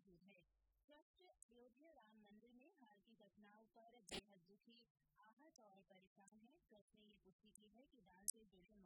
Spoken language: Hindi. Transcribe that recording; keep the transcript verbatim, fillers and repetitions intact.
मौजूद है। ट्रस्ट अयोध्या राम मंदिर में हाल की घटनाओं पर बेहद दुखी, आहत और परेशान है। ट्रस्ट ने ये पुष्टि की है कि दान से जुड़े